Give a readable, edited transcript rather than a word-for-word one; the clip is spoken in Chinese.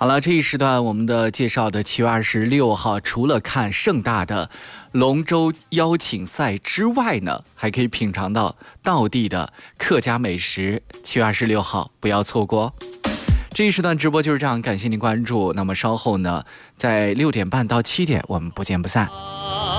好了，这一时段我们的介绍的7月26号，除了看盛大的龙舟邀请赛之外呢，还可以品尝到道地的客家美食。7月26号不要错过。这一时段直播就是这样，感谢您关注。那么稍后呢，在6点半到7点，我们不见不散。